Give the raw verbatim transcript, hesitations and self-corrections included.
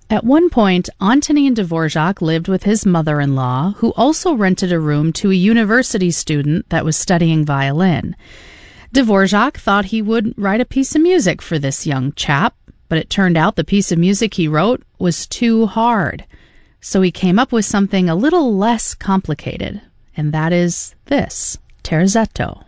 At one point, Antonin Dvorak lived with his mother-in-law, who also rented a room to a university student that was studying violin. Dvorak thought he would write a piece of music for this young chap, but it turned out the piece of music he wrote was too hard. So he came up with something a little less complicated, and that is this, Terzetto.